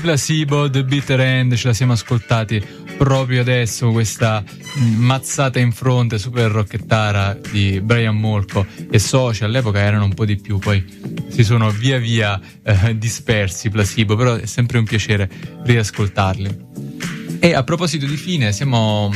Placebo, The Bitter End, ce la siamo ascoltati proprio adesso, questa mazzata in fronte super rockettara di Brian Molko e soci. All'epoca erano un po' di più, poi si sono via via dispersi Placebo, però è sempre un piacere riascoltarli. E a proposito di fine, siamo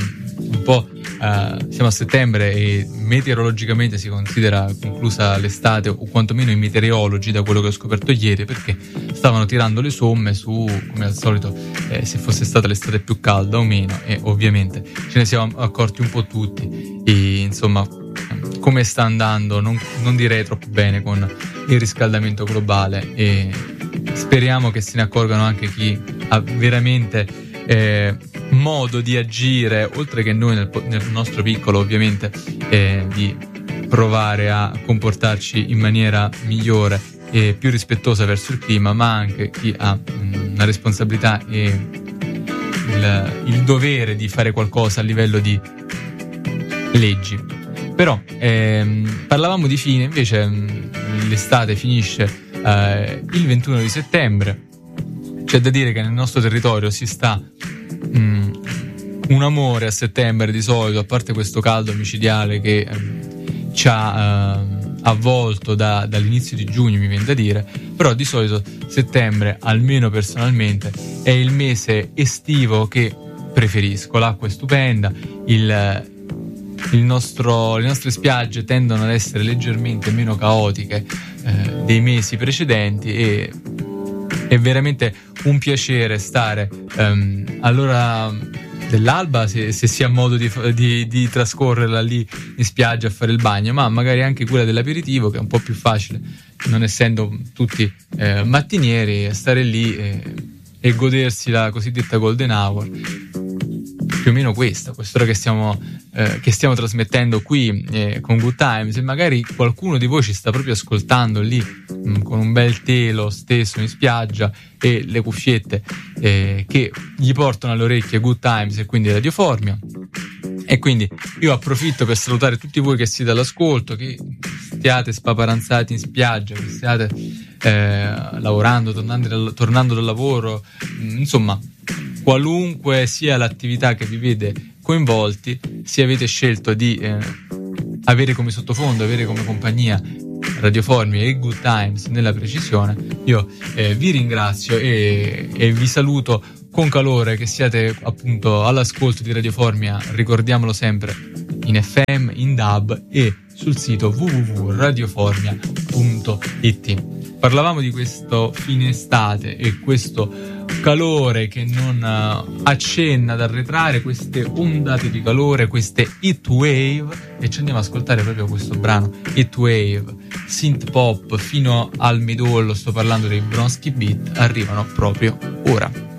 a settembre e meteorologicamente si considera conclusa l'estate, o quantomeno i meteorologi, da quello che ho scoperto ieri, perché stavano tirando le somme su, come al solito, se fosse stata l'estate più calda o meno, e ovviamente ce ne siamo accorti un po' tutti. E insomma, come sta andando non direi troppo bene con il riscaldamento globale, e speriamo che se ne accorgano anche chi ha veramente modo di agire, oltre che noi nel nostro piccolo, ovviamente, di provare a comportarci in maniera migliore e più rispettosa verso il clima, ma anche chi ha una responsabilità e il dovere di fare qualcosa a livello di leggi. Però parlavamo di fine, invece l'estate finisce il 21 di settembre. C'è da dire che nel nostro territorio si sta un amore a settembre di solito, a parte questo caldo micidiale che ci ha avvolto dall'inizio di giugno, mi viene da dire, però di solito settembre, almeno personalmente, è il mese estivo che preferisco. L'acqua è stupenda, le nostre spiagge tendono ad essere leggermente meno caotiche dei mesi precedenti, e è veramente un piacere stare all'ora dell'alba, se si ha modo di trascorrerla lì in spiaggia a fare il bagno, ma magari anche quella dell'aperitivo, che è un po' più facile, non essendo tutti mattinieri, stare lì e godersi la cosiddetta golden hour, più o meno quest'ora che stiamo trasmettendo qui con Good Times. E magari qualcuno di voi ci sta proprio ascoltando lì con un bel telo steso in spiaggia e le cuffiette che gli portano alle orecchie Good Times e quindi Radio Formia. E quindi io approfitto per salutare tutti voi che siete all'ascolto, che stiate spaparanzati in spiaggia, che stiate lavorando, tornando dal lavoro, insomma, qualunque sia l'attività che vi vede coinvolti, se avete scelto di avere come sottofondo, avere come compagnia Radio Formia e Good Times nella precisione, io vi ringrazio e vi saluto con calore, che siate appunto all'ascolto di Radio Formia, ricordiamolo sempre, in FM, in DAB e sul sito www.radioformia.it. Parlavamo di questo fine estate e questo calore che non accenna ad arretrare, queste ondate di calore, queste heat wave, e ci andiamo ad ascoltare proprio questo brano heat wave, synth pop fino al midollo. Sto parlando dei Bronski Beat, arrivano proprio ora.